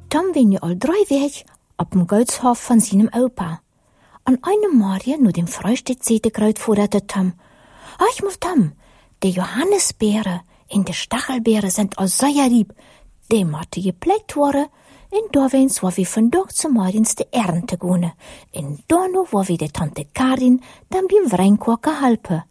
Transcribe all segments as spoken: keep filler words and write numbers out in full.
Tom bin ja all drei Weg ab dem Goudshof von seinem Opa. An einem Morgen, nur dem Frühstück, sieht der Krautfutter der Tom: »Ach, muf Tom, die Johannisbeere und die Stachelbeere sind all sehr lieb. Die mochte gepflegt worden, und da wens wo wir von dort zum Morgens die Ernte gehen. Und da noch wo wir die Tante Karin dann beim Weinkork geholfen.«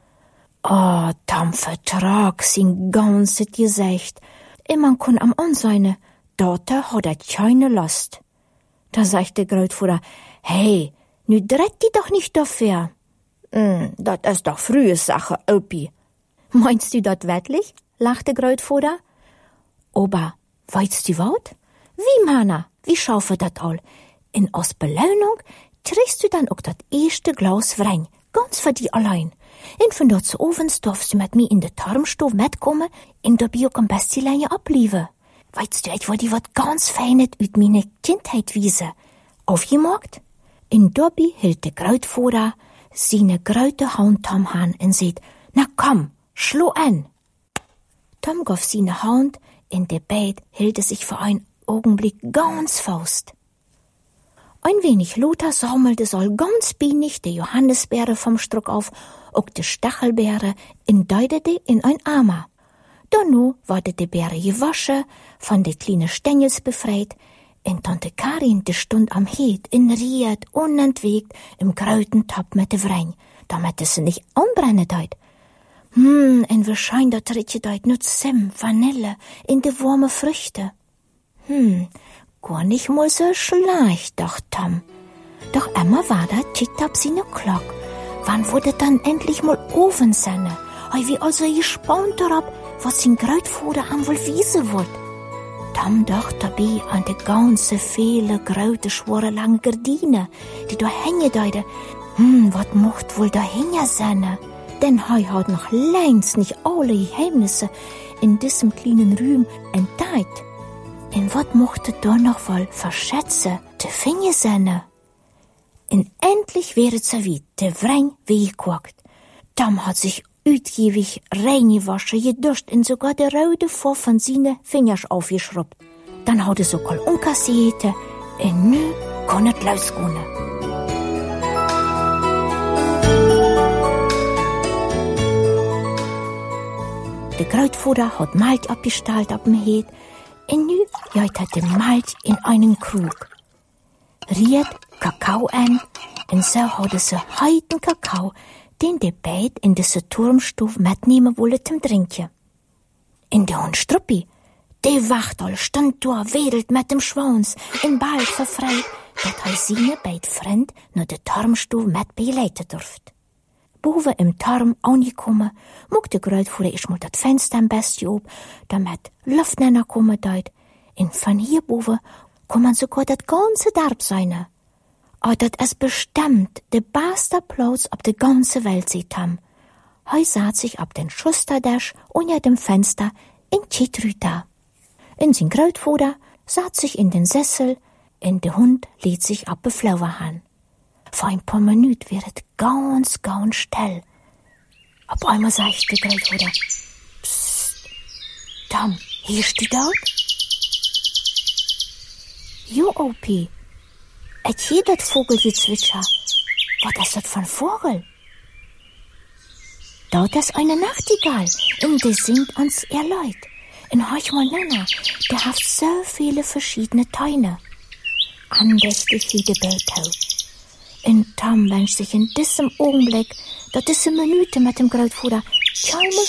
Oh, Tom vertrag sein ganzes Gesicht. Und man kann am Anseine, dort hat er keine Lust. Da sagt der Großvater: »Hey, nu dreht die doch nicht dafür.« »Mm, dat is doch frühe Sache, Opi.« »Meinst du dat wirklich?« lachte Großvater. »Aber, weißt du wat? Wie, Mana, wie schaufe dat all? In als Belohnung trinkst du dann auch dat erste Glas Wein, ganz für die allein. Und von dort zu ovens darfst du mit mir in de Tarmstuf mitkommen und dabei auch am besten Leine ablieben. Weißt du, ich wollte wat ganz Feines uit meine Kindheit wiesen. Aufgemacht? Und dabei hielt der Großvater seine große Hand Tom an und sagt: »Na komm, schlo an.« Tom gab seine Hand, in der Beid hielt er sich für einen Augenblick ganz fest. Ein wenig lauter sammelte soll ganz bienig die Johannisbeere vom Struck auf, auch die Stachelbeere und deutete in ein Eimer. Danach wurde die Beere gewaschen, von den kleinen Stängels befreit, und Tante Karin die Stund am Herd in riet unentwegt im grauten Topf mit dem Wein, damit es nicht anbrennen deut. Hm, und wahrscheinlich da tritt deut nur Zimt, Vanille in die warme Früchte. Hm, gar nicht mal so schlecht, dachte Tom. Doch immer war da tick-tapp seine Glock. Wann wurde dann endlich mal Ofen sein? Hei, wie also gespannt darauf, was sein Großvater am wohl wiesen wird. Tom dachte dabei an die ganze viele große, schwere, lange Gardine, die da hängen deute. Hm, was mocht wohl da hängen sein? Denn hei hat noch längst nicht alle Geheimnisse in diesem kleinen Raum entdeckt. Und was mochte da noch wohl verschätze, te Finger sein? Und endlich wäre es so weit, der Wein weggekocht. Tom hat sich utgiebig reingewaschen, geduscht und sogar der rote Vor von seinen Fingern aufgeschrubbt. Dann hat er sogar umkassiert und nu kann es losgehen. Der Großvater hat Malz abgestellt auf dem Herd und nu jäut er den Malz in einen Krug. Riet Kakao an und so hat er so heiten Kakao, den der Beid in diese Turmstuf mitnehmen wollte zum Trinken. In der Hund Struppi, der Wachtel stand da, wedelt mit dem Schwanz, in bald verfreit, dat er seine beid Freund nur der Turmstuf mit begleiten durft. Boven im Turm angekommen, mog der Großvater erst mal das Fenster am besten auf, damit Luft näher kommen deut. Und von hier boven kann man sogar das ganze Dorf sein. Aber das ist bestimmt der beste Platz auf der ganzen Welt, sieht Tom. Heu saß sich auf den Schustertisch unter dem Fenster in Chitrüta. In sein Großvater saß sich in den Sessel, und der Hund lädt sich ab der Flower an. Vor ein paar Minuten wird es ganz, ganz still. Auf einmal sagt der Großvater: Psst, Tom, hörst du dort? Jo, Opi. Ich hear das Vogelgezwitscher. Was ist das für ein Vogel? Dort ist eine Nachtigall, und die singt uns ihr Leid. In horch mal Nenner, der hat so viele verschiedene Töne. Andächtig wie der Beethoven. Und Tom wünscht sich in diesem Augenblick, dass diese Minute mit dem Großvater kein